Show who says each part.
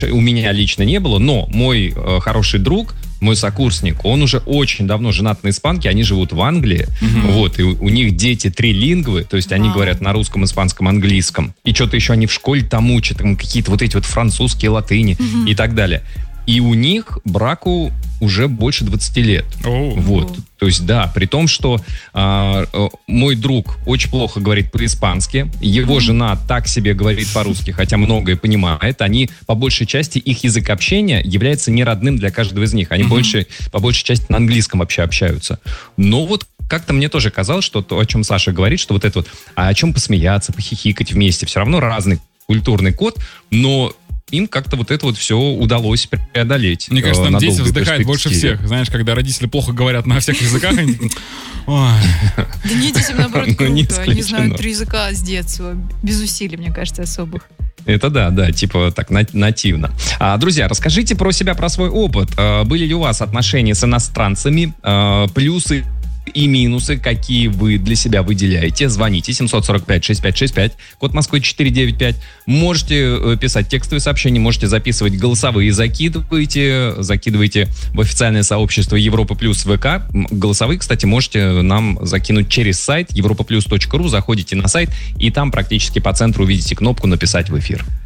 Speaker 1: у меня лично не было, но мой хороший друг, мой сокурсник, он уже очень давно женат на испанке, они живут в Англии, вот, и у них дети трилингвы, то есть они говорят на русском, испанском, английском, и что-то еще они в школе там учат, там какие-то вот эти вот французские, латыни и так далее. И у них браку уже больше 20 лет. Вот. То есть, да, при том, что мой друг очень плохо говорит по-испански, его жена так себе говорит по-русски, хотя многое понимает, они, по большей части, их язык общения является неродным для каждого из них. Они по большей части на английском вообще общаются. Но вот как-то мне тоже казалось, что то, о чем Саша говорит, что вот это вот, а о чем посмеяться, похихикать вместе, все равно разный культурный код, но им как-то вот это вот все удалось преодолеть.
Speaker 2: Мне кажется, там дети вздыхают больше всех. Знаешь, когда родители плохо говорят на всех языках, они такие, ой.
Speaker 3: Да нет, детям наоборот круто. Они знают 3 языка с детства. Без усилий, мне кажется, особых.
Speaker 1: Это да, типа так нативно. Друзья, расскажите про себя, про свой опыт. Были ли у вас отношения с иностранцами? Плюсы и минусы, какие вы для себя выделяете. Звоните 745-6565, код Москвы 495. Можете писать текстовые сообщения, можете записывать голосовые, закидывайте в официальное сообщество Европа Плюс ВК. Голосовые, кстати, можете нам закинуть через сайт europaplus.ru. Заходите на сайт, и там практически по центру увидите кнопку «Написать в эфир».